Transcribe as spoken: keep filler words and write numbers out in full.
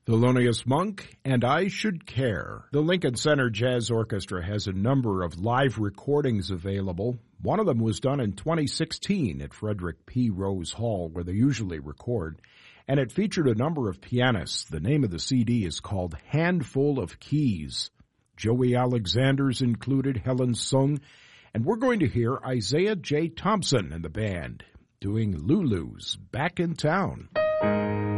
Thelonious Monk, and I Should Care. The Lincoln Center Jazz Orchestra has a number of live recordings available. One of them was done in twenty sixteen at Frederick P. Rose Hall, where they usually record, and it featured a number of pianists. The name of the C D is called Handful of Keys. Joey Alexander's included, Helen Sung, and we're going to hear Isaiah J. Thompson and the band doing Lulu's Back in Town.